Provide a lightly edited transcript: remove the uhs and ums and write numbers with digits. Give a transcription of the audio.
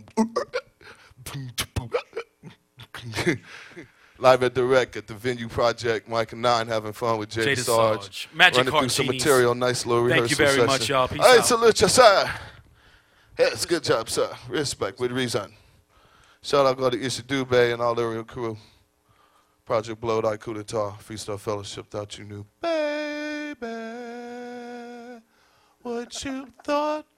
Live at Direct at the Venue Project, Mike and Nine having fun with Jada Sarge. Magic Running through some Martinis. material, nice little rehearsal Thank you very session. much, y'all. Peace Hey, out. salute you, sir. Yes, good job, sir. Respect, with reason. Shout out to Isha Dubé and all the real crew. Project Blow, I Coup d'etat, Freestyle Fellowship, thought you knew. Baby, what you thought